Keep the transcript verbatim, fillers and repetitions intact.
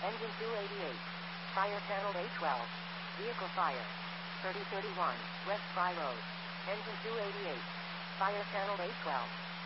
Engine two eighty-eight. Fire channel A twelve. Vehicle fire. thirty thirty-one, West Fry Road. Engine two eighty-eight. Fire channel A twelve.